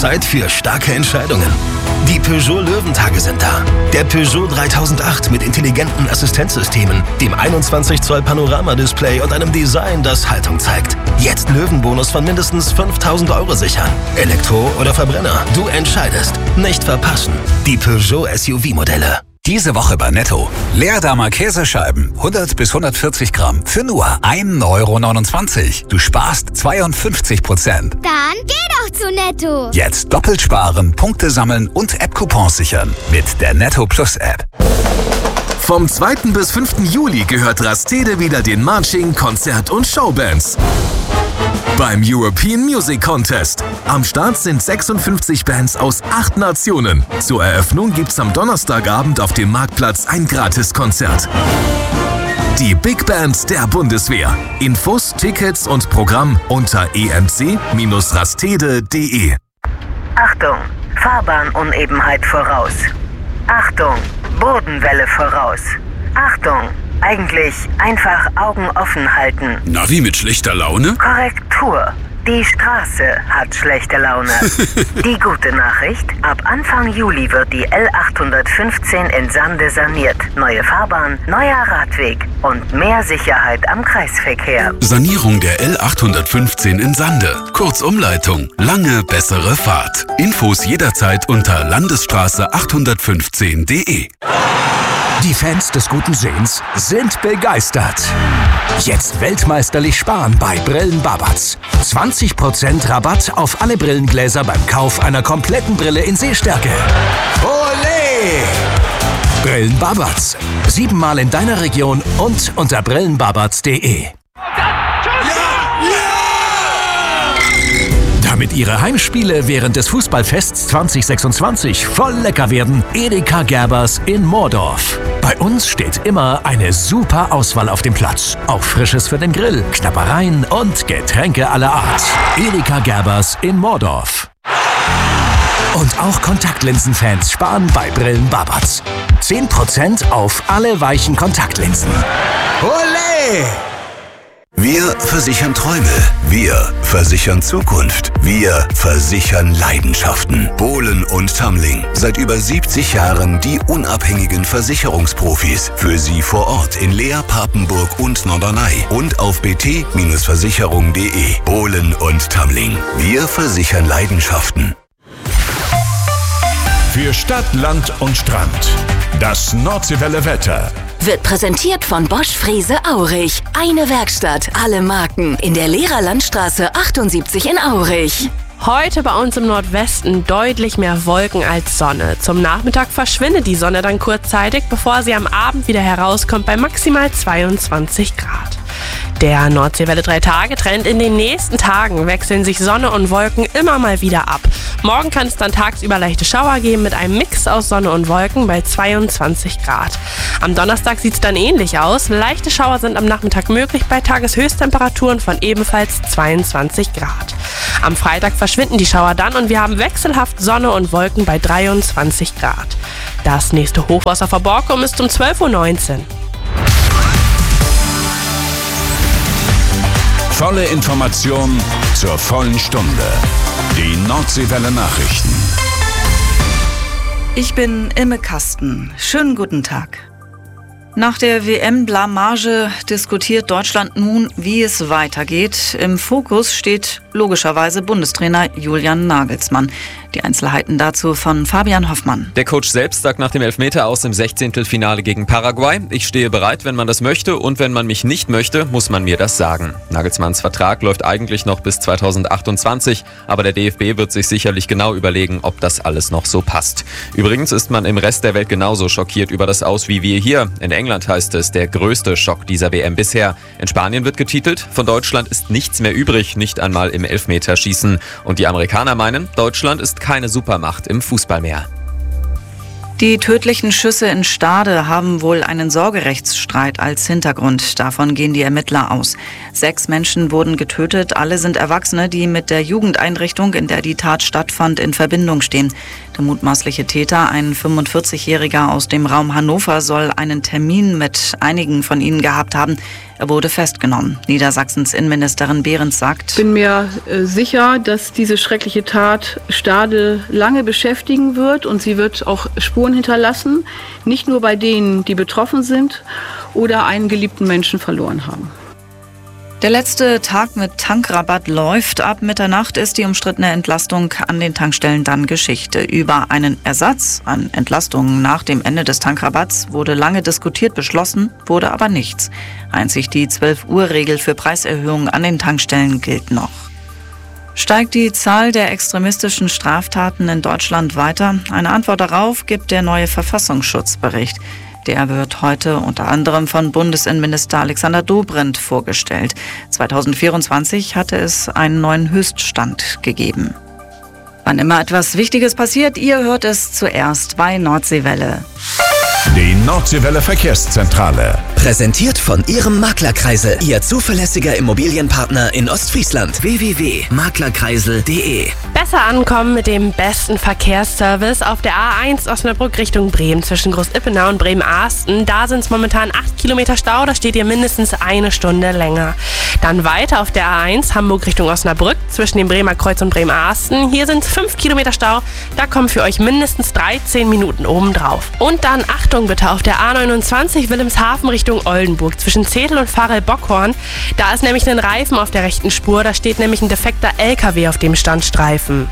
Zeit für starke Entscheidungen. Die Peugeot Löwentage sind da. Der Peugeot 3008 mit intelligenten Assistenzsystemen, dem 21 Zoll Panoramadisplay und einem Design, das Haltung zeigt. Jetzt Löwenbonus von mindestens 5.000 € sichern. Elektro oder Verbrenner, du entscheidest. Nicht verpassen. Die Peugeot SUV-Modelle. Diese Woche bei Netto. Leerdammer Käsescheiben, 100 bis 140 Gramm, für nur 1,29 €. Du sparst 52%. Dann geh doch zu Netto. Jetzt doppelt sparen, Punkte sammeln und App-Coupons sichern. Mit der Netto Plus App. Vom 2. bis 5. Juli gehört Rastede wieder den Marching, Konzert- und Showbands. Beim European Music Contest. Am Start sind 56 Bands aus 8 Nationen. Zur Eröffnung gibt's am Donnerstagabend auf dem Marktplatz ein Gratiskonzert. Die Big Band der Bundeswehr. Infos, Tickets und Programm unter emc-rastede.de. Achtung, Fahrbahnunebenheit voraus. Achtung, Bodenwelle voraus. Achtung, eigentlich einfach Augen offen halten. Navi mit schlechter Laune? Korrektur. Die Straße hat schlechte Laune. Die gute Nachricht, ab Anfang Juli wird die L815 in Sande saniert. Neue Fahrbahn, neuer Radweg und mehr Sicherheit am Kreisverkehr. Sanierung der L815 in Sande. Kurzumleitung. Lange bessere Fahrt. Infos jederzeit unter landesstraße815.de. Die Fans des guten Sehens sind begeistert. Jetzt weltmeisterlich sparen bei Brillen Babatz. 20% Rabatt auf alle Brillengläser beim Kauf einer kompletten Brille in Sehstärke. Olé! Brillen Babatz. 7-mal in deiner Region und unter brillenbabatz.de. Damit Ihre Heimspiele während des Fußballfests 2026 voll lecker werden, Edeka Gerbers in Moordorf. Bei uns steht immer eine super Auswahl auf dem Platz. Auch Frisches für den Grill, Knabbereien und Getränke aller Art. Edeka Gerbers in Moordorf. Und auch Kontaktlinsenfans sparen bei Brillen Babatz. 10% auf alle weichen Kontaktlinsen. Olé! Wir versichern Träume. Wir versichern Zukunft. Wir versichern Leidenschaften. Bohlen und Tamling. Seit über 70 Jahren die unabhängigen Versicherungsprofis. Für Sie vor Ort in Leer, Papenburg und Norderney. Und auf bt-versicherung.de. Bohlen und Tamling. Wir versichern Leidenschaften. Für Stadt, Land und Strand. Das Nordseewelle Wetter. Wird präsentiert von Bosch Frese Aurich. Eine Werkstatt, alle Marken. In der Lehrer Landstraße 78 in Aurich. Heute bei uns im Nordwesten deutlich mehr Wolken als Sonne. Zum Nachmittag verschwindet die Sonne dann kurzzeitig, bevor sie am Abend wieder herauskommt bei maximal 22 Grad. Der Nordseewelle 3-Tage-Trend: in den nächsten Tagen wechseln sich Sonne und Wolken immer mal wieder ab. Morgen kann es dann tagsüber leichte Schauer geben mit einem Mix aus Sonne und Wolken bei 22 Grad. Am Donnerstag sieht es dann ähnlich aus. Leichte Schauer sind am Nachmittag möglich bei Tageshöchsttemperaturen von ebenfalls 22 Grad. Am Freitag verschwinden die Schauer dann und wir haben wechselhaft Sonne und Wolken bei 23 Grad. Das nächste Hochwasser vor Borkum ist um 12:19 Uhr. Volle Information zur vollen Stunde. Die Nordseewelle Nachrichten. Ich bin Imme Kasten. Schönen guten Tag. Nach der WM-Blamage diskutiert Deutschland nun, wie es weitergeht. Im Fokus steht logischerweise Bundestrainer Julian Nagelsmann. Die Einzelheiten dazu von Fabian Hoffmann. Der Coach selbst sagt nach dem Elfmeter aus im 16. Finale gegen Paraguay: Ich stehe bereit, wenn man das möchte, und wenn man mich nicht möchte, muss man mir das sagen. Nagelsmanns Vertrag läuft eigentlich noch bis 2028, aber der DFB wird sich sicherlich genau überlegen, ob das alles noch so passt. Übrigens ist man im Rest der Welt genauso schockiert über das Aus wie wir hier. In England heißt es, der größte Schock dieser WM bisher. In Spanien wird getitelt: Von Deutschland ist nichts mehr übrig, nicht einmal im Elfmeterschießen. Und die Amerikaner meinen, Deutschland ist keine Supermacht im Fußball mehr. Die tödlichen Schüsse in Stade haben wohl einen Sorgerechtsstreit als Hintergrund. Davon gehen die Ermittler aus. 6 Menschen wurden getötet. Alle sind Erwachsene, die mit der Jugendeinrichtung, in der die Tat stattfand, in Verbindung stehen. Der mutmaßliche Täter, ein 45-Jähriger aus dem Raum Hannover, soll einen Termin mit einigen von ihnen gehabt haben. Er wurde festgenommen. Niedersachsens Innenministerin Behrens sagt: Ich bin mir sicher, dass diese schreckliche Tat Stade lange beschäftigen wird und sie wird auch Spuren hinterlassen, nicht nur bei denen, die betroffen sind oder einen geliebten Menschen verloren haben. Der letzte Tag mit Tankrabatt läuft. Ab Mitternacht ist die umstrittene Entlastung an den Tankstellen dann Geschichte. Über einen Ersatz an Entlastungen nach dem Ende des Tankrabatts wurde lange diskutiert, beschlossen wurde aber nichts. Einzig die 12-Uhr-Regel für Preiserhöhungen an den Tankstellen gilt noch. Steigt die Zahl der extremistischen Straftaten in Deutschland weiter? Eine Antwort darauf gibt der neue Verfassungsschutzbericht. Der wird heute unter anderem von Bundesinnenminister Alexander Dobrindt vorgestellt. 2024 hatte es einen neuen Höchststand gegeben. Wann immer etwas Wichtiges passiert, ihr hört es zuerst bei Nordseewelle. Die Nordseewelle Verkehrszentrale. Präsentiert von Ihrem Maklerkreisel. Ihr zuverlässiger Immobilienpartner in Ostfriesland. www.maklerkreisel.de. Besser ankommen mit dem besten Verkehrsservice auf der A1 Osnabrück Richtung Bremen zwischen Groß-Ippenau und Bremen-Ahsten. Da sind es momentan 8 Kilometer Stau, da steht ihr mindestens eine Stunde länger. Dann weiter auf der A1 Hamburg Richtung Osnabrück zwischen dem Bremer Kreuz und Bremen-Ahsten. Hier sind es 5 Kilometer Stau, da kommen für euch mindestens 13 Minuten obendrauf. Und dann Achtung bitte auf der A29 Wilhelmshaven Richtung Oldenburg zwischen Zetel und Pfarrel-Bockhorn. Da ist nämlich ein Reifen auf der rechten Spur, da steht nämlich ein defekter LKW auf dem Standstreifen.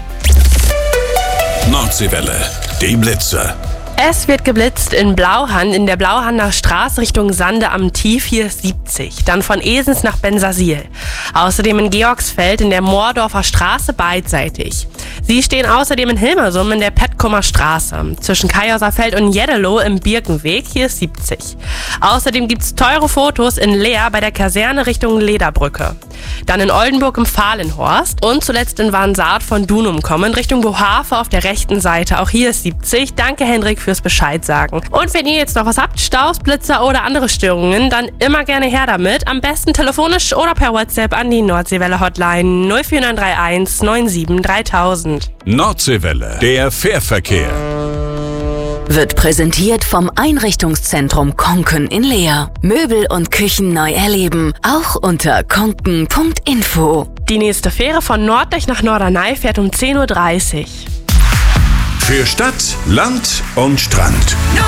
Nordseewelle, die Blitze. Es wird geblitzt in Blauhand, in der Blauhander Straße Richtung Sande am Tief, hier ist 70. Dann von Esens nach Bensasil. Außerdem in Georgsfeld in der Moordorfer Straße beidseitig. Sie stehen außerdem in Hilmersum in der Petkummer Straße. Zwischen Kajauserfeld und Jeddelo im Birkenweg, hier ist 70. Außerdem gibt's teure Fotos in Leer bei der Kaserne Richtung Lederbrücke. Dann in Oldenburg im Fahlenhorst und zuletzt in Warnsaat von Dunum kommen Richtung Bohave auf der rechten Seite. Auch hier ist 70. Danke Hendrik fürs Bescheid sagen. Und wenn ihr jetzt noch was habt, Staus, Blitzer oder andere Störungen, dann immer gerne her damit. Am besten telefonisch oder per WhatsApp an die Nordseewelle Hotline 04931 97 3000. Nordseewelle, der Fährverkehr. Wird präsentiert vom Einrichtungszentrum Konken in Leer. Möbel und Küchen neu erleben, auch unter konken.info. Die nächste Fähre von Norddeich nach Norderney fährt um 10:30 Uhr. Für Stadt, Land und Strand.